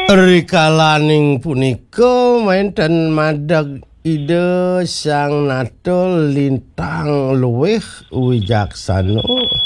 Rikalaning punika mainten madeg ide sang natul lintang luwih wijaksana